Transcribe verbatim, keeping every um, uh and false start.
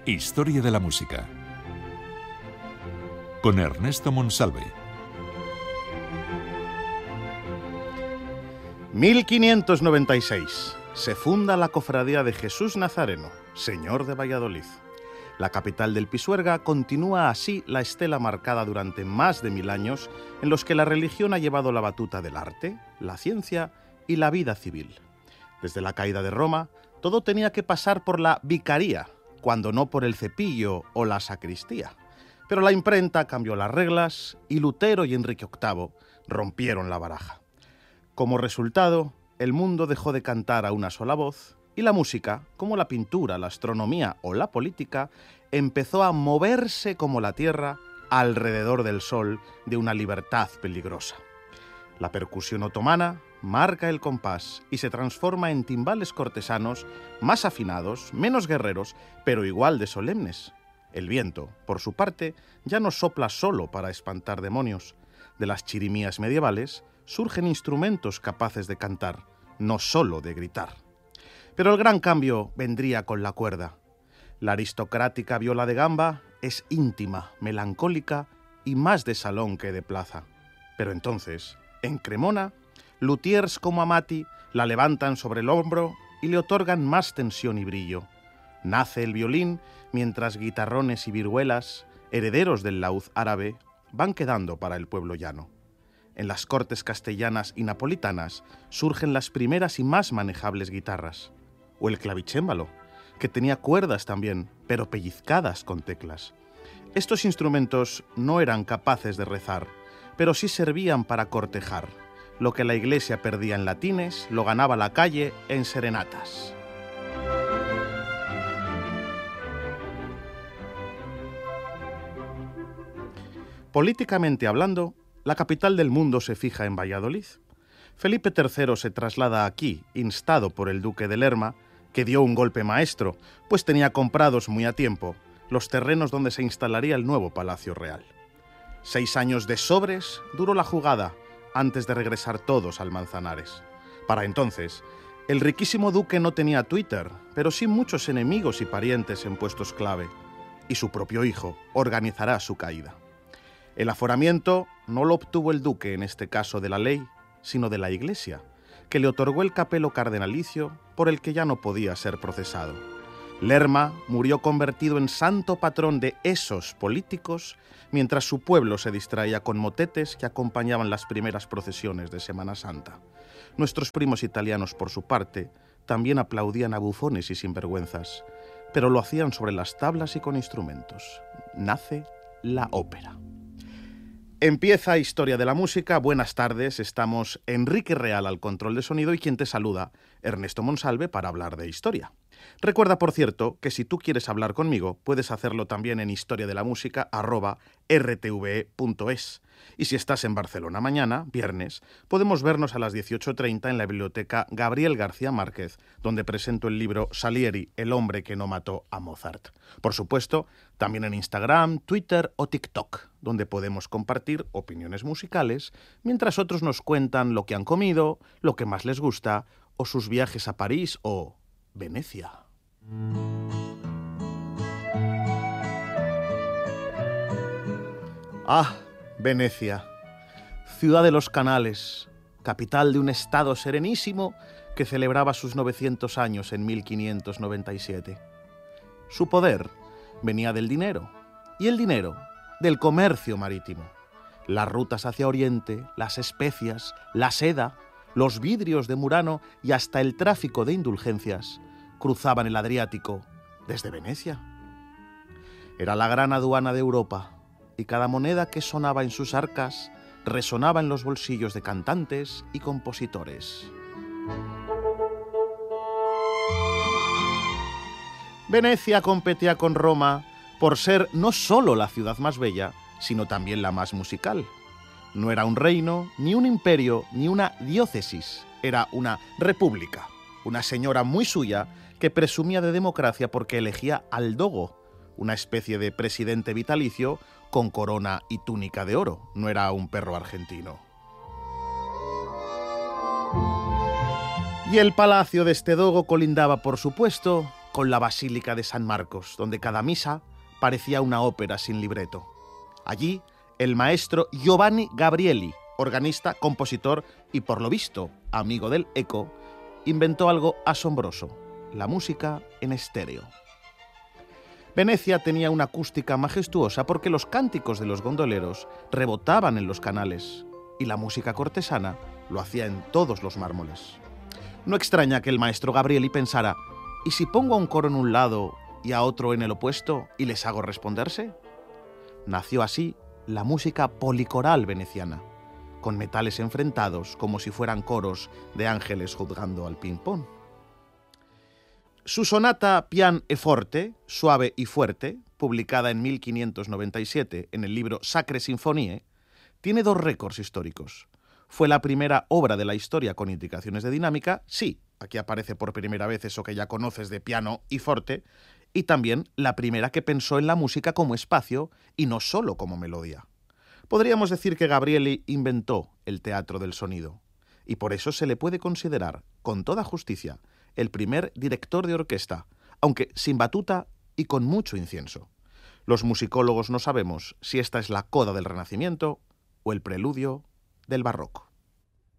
Historia de la música. Con Ernesto Monsalve. mil quinientos noventa y seis. Se funda la Cofradía de Jesús Nazareno, Señor de Valladolid. La capital del Pisuerga continúa así la estela marcada durante más de mil años en los que la religión ha llevado la batuta del arte, la ciencia y la vida civil. Desde la caída de Roma, todo tenía que pasar por la vicaría, cuando no por el cepillo o la sacristía. Pero la imprenta cambió las reglas y Lutero y Enrique octavo rompieron la baraja. Como resultado, el mundo dejó de cantar a una sola voz y la música, como la pintura, la astronomía o la política, empezó a moverse como la tierra alrededor del sol de una libertad peligrosa. La percusión otomana marca el compás y se transforma en timbales cortesanos más afinados, menos guerreros, pero igual de solemnes. El viento, por su parte, ya no sopla solo para espantar demonios. De las chirimías medievales surgen instrumentos capaces de cantar, no solo de gritar. Pero el gran cambio vendría con la cuerda. La aristocrática viola de gamba es íntima, melancólica y más de salón que de plaza. Pero entonces, en Cremona, luthiers como Amati la levantan sobre el hombro y le otorgan más tensión y brillo. Nace el violín mientras guitarrones y viruelas, herederos del laúd árabe, van quedando para el pueblo llano. En las cortes castellanas y napolitanas surgen las primeras y más manejables guitarras. O el clavicémbalo, que tenía cuerdas también, pero pellizcadas con teclas. Estos instrumentos no eran capaces de rezar, pero sí servían para cortejar. Lo que la iglesia perdía en latines, lo ganaba la calle en serenatas. Políticamente hablando, la capital del mundo se fija en Valladolid. Felipe tercero se traslada aquí, instado por el duque de Lerma, que dio un golpe maestro, pues tenía comprados muy a tiempo los terrenos donde se instalaría el nuevo Palacio Real. Seis años de sobres duró la jugada, antes de regresar todos al Manzanares. Para entonces, el riquísimo duque no tenía Twitter, pero sí muchos enemigos y parientes en puestos clave, y su propio hijo organizará su caída. El aforamiento no lo obtuvo el duque, en este caso de la ley, sino de la Iglesia, que le otorgó el capelo cardenalicio por el que ya no podía ser procesado. Lerma murió convertido en santo patrón de esos políticos, mientras su pueblo se distraía con motetes que acompañaban las primeras procesiones de Semana Santa. Nuestros primos italianos, por su parte, también aplaudían a bufones y sinvergüenzas, pero lo hacían sobre las tablas y con instrumentos. Nace la ópera. Empieza Historia de la Música. Buenas tardes, estamos Enrique Real al control de sonido y quien te saluda, Ernesto Monsalve, para hablar de historia. Recuerda, por cierto, que si tú quieres hablar conmigo, puedes hacerlo también en historiadelamúsica arroba r t v e punto es. Y si estás en Barcelona mañana, viernes, podemos vernos a las dieciocho treinta en la biblioteca Gabriel García Márquez, donde presento el libro Salieri, el hombre que no mató a Mozart. Por supuesto, también en Instagram, Twitter o TikTok, donde podemos compartir opiniones musicales, mientras otros nos cuentan lo que han comido, lo que más les gusta, o sus viajes a París o Venecia. Ah, Venecia, ciudad de los canales, capital de un estado serenísimo que celebraba sus novecientos años en mil quinientos noventa y siete. Su poder venía del dinero, y el dinero del comercio marítimo. Las rutas hacia Oriente, las especias, la seda, los vidrios de Murano y hasta el tráfico de indulgencias cruzaban el Adriático desde Venecia. Era la gran aduana de Europa, y cada moneda que sonaba en sus arcas resonaba en los bolsillos de cantantes y compositores. Venecia competía con Roma por ser no solo la ciudad más bella, sino también la más musical. No era un reino, ni un imperio, ni una diócesis, era una república, una señora muy suya que presumía de democracia porque elegía al dogo, una especie de presidente vitalicio con corona y túnica de oro, no era un perro argentino. Y el palacio de este dogo colindaba, por supuesto, con la Basílica de San Marcos, donde cada misa parecía una ópera sin libreto. Allí, el maestro Giovanni Gabrieli, organista, compositor y, por lo visto, amigo del eco, inventó algo asombroso: la música en estéreo. Venecia tenía una acústica majestuosa porque los cánticos de los gondoleros rebotaban en los canales y la música cortesana lo hacía en todos los mármoles. No extraña que el maestro Gabrieli pensara: ¿y si pongo a un coro en un lado y a otro en el opuesto y les hago responderse? Nació así la música policoral veneciana, con metales enfrentados como si fueran coros de ángeles juzgando al ping-pong. Su sonata Pian e Forte, suave y fuerte, publicada en mil quinientos noventa y siete en el libro Sacre Sinfonie, tiene dos récords históricos. Fue la primera obra de la historia con indicaciones de dinámica, sí, aquí aparece por primera vez eso que ya conoces de piano y forte, y también la primera que pensó en la música como espacio y no solo como melodía. Podríamos decir que Gabrieli inventó el teatro del sonido, y por eso se le puede considerar, con toda justicia, el primer director de orquesta, aunque sin batuta y con mucho incienso. Los musicólogos no sabemos si esta es la coda del Renacimiento o el preludio del Barroco.